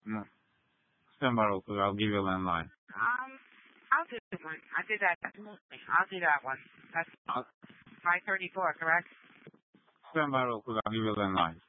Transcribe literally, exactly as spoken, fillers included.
No. Stand by real quick. I'll give you a landline. Um, I'll do this one. I did that. I'll do that one. That's Uh, five thirty-four, correct? stand by real quick. I'll give you a landline.